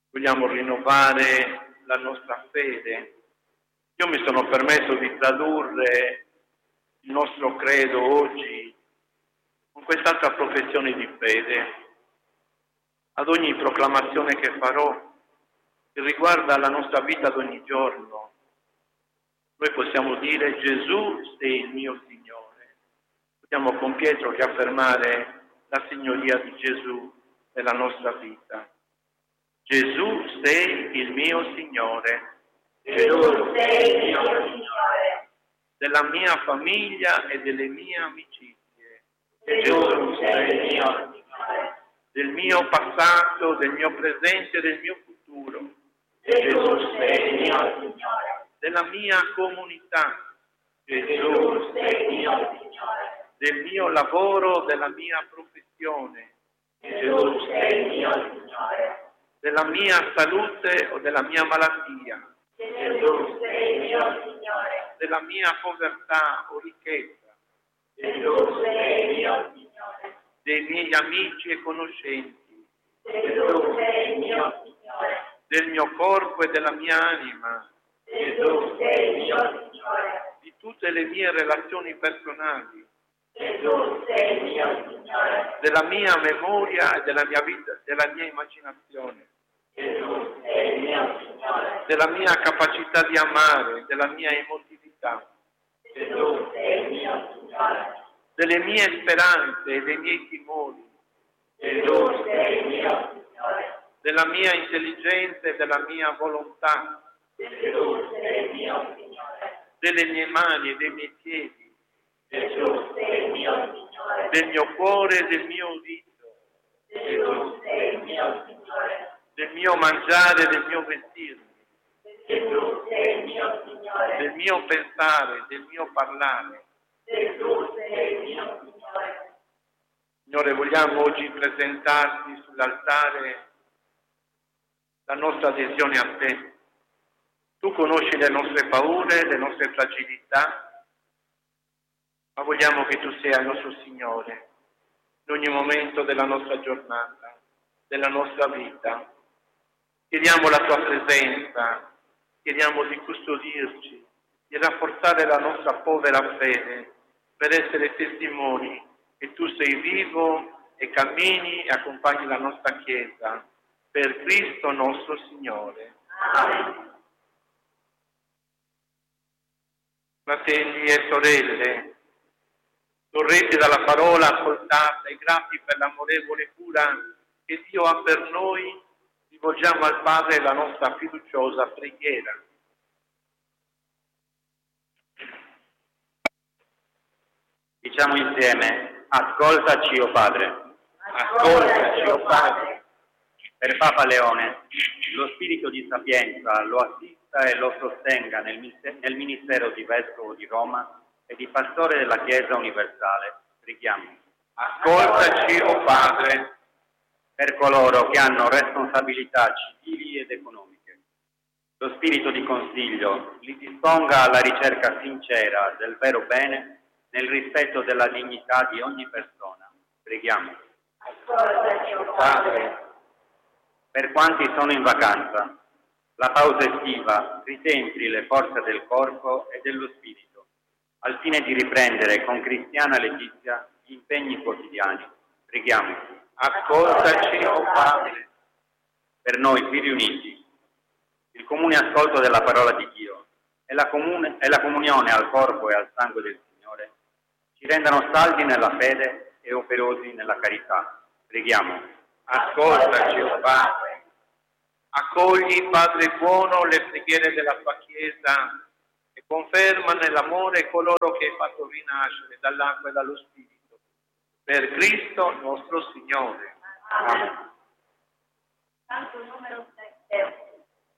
vogliamo rinnovare la nostra fede. Io mi sono permesso di tradurre il nostro credo oggi con quest'altra professione di fede. Ad ogni proclamazione che farò, che riguarda la nostra vita d'ogni giorno, noi possiamo dire: Gesù sei il mio Signore. Possiamo con Pietro riaffermare la signoria di Gesù nella nostra vita. Gesù sei il mio Signore. Gesù sei il mio Signore. Della mia famiglia e delle mie amicizie. Gesù sei il mio Signore. Del mio passato, del mio presente e del mio futuro. Gesù sei il mio Signore. Della mia comunità. Gesù sei il mio Signore. Del mio lavoro, della mia professione. Gesù sei il mio Signore. Della mia salute o della mia malattia. Gesù sei il mio Signore. Della mia povertà o ricchezza. Gesù sei il mio Signore. Dei miei amici e conoscenti. Gesù sei il mio Signore. Del mio corpo e della mia anima. Gesù sei il mio Signore. Di tutte le mie relazioni personali. Gesù sei il mio Signore. Della mia memoria e della mia vita, della mia immaginazione. Gesù sei il mio Signore. Della mia capacità di amare, della mia emotività. Gesù sei il mio Signore. Delle mie speranze e dei miei timori. Gesù sei il mio Signore. Della mia intelligenza e della mia volontà. Gesù sei il mio Signore. Delle mie mani e dei miei piedi. Gesù sei il mio Signore. Del mio cuore e del mio udito. Gesù sei il mio Signore. Del mio mangiare e del mio vestirmi. Gesù sei il mio Signore. Del mio pensare, del mio parlare. Gesù sei il mio Signore. Signore, vogliamo oggi presentarti sull'altare la nostra adesione a te. Tu conosci le nostre paure, le nostre fragilità, ma vogliamo che tu sia il nostro Signore in ogni momento della nostra giornata, della nostra vita. Chiediamo la tua presenza, chiediamo di custodirci, di rafforzare la nostra povera fede per essere testimoni che tu sei vivo e cammini e accompagni la nostra Chiesa per Cristo nostro Signore. Amen. Fratelli e sorelle, sorretti dalla parola ascoltata e grati per l'amorevole cura che Dio ha per noi, rivolgiamo al Padre la nostra fiduciosa preghiera. Diciamo insieme: ascoltaci, o Padre. Ascoltaci, o Padre. Per Papa Leone, lo spirito di sapienza lo assista e lo sostenga nel ministero di Vescovo di Roma e di Pastore della Chiesa Universale. Preghiamo. Ascoltaci, o Padre. Per coloro che hanno responsabilità civili ed economiche, lo spirito di consiglio li disponga alla ricerca sincera del vero bene nel rispetto della dignità di ogni persona. Preghiamo. Ascoltaci, o Padre. Per quanti sono in vacanza, la pausa estiva ritempli le forze del corpo e dello spirito, al fine di riprendere con cristiana letizia gli impegni quotidiani. Preghiamo. Ascoltaci, o Padre. Per noi qui riuniti, il comune ascolto della parola di Dio e la comunione al corpo e al sangue del Signore ci rendano saldi nella fede e operosi nella carità. Preghiamo. Ascoltaci, o Padre. Accogli, Padre buono, le preghiere della tua Chiesa e conferma nell'amore coloro che hai fatto rinascere dall'acqua e dallo Spirito. Per Cristo nostro Signore. Amen. Santo numero